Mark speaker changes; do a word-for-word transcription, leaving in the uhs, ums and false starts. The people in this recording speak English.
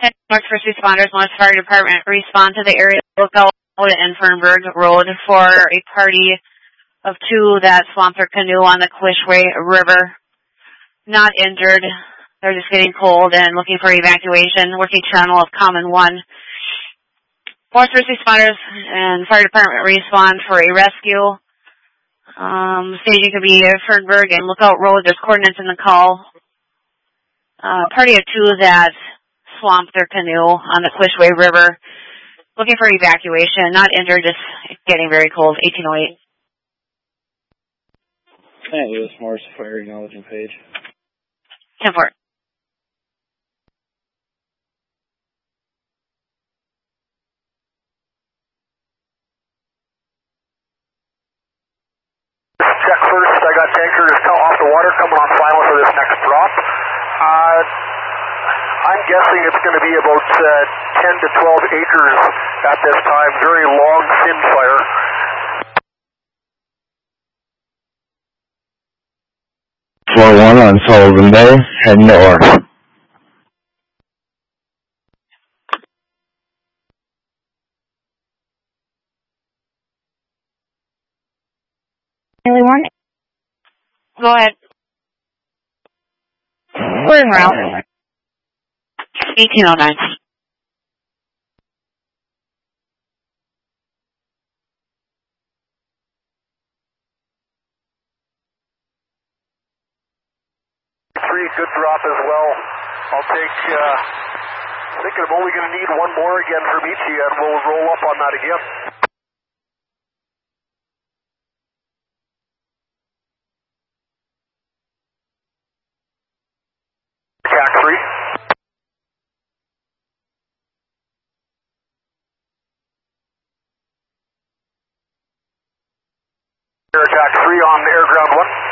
Speaker 1: North First Responders, North Fire Department, respond to the area lookout in Fernberg Road for a party of two that swamped their canoe on the Quishway River. Not injured. They're just getting cold and looking for evacuation. Working channel of Common one. North First Responders and Fire Department respond for a rescue. Um, staging could be Fernberg and Lookout Road. There's coordinates in the call. Uh, party of two that swamped their canoe on the Quishway River. Looking for evacuation. Not injured, just getting very cold. eighteen oh eight.
Speaker 2: Saint Louis Morse Fire Acknowledging Page.
Speaker 1: ten four.
Speaker 3: Check first. I got tanker off the water coming on final for this next drop. Uh, I'm guessing it's going to be about uh, ten to twelve acres at this time. Very long, thin fire.
Speaker 4: four one on Sullivan Bay, head north.
Speaker 1: Haley one. Go ahead. We're en route. eighteen oh nine.
Speaker 3: Three, good drop as well. I'll take, uh, I think I'm only going to need one more again from each of you, and we'll roll up on that again. Attack three. Air attack three on air ground one.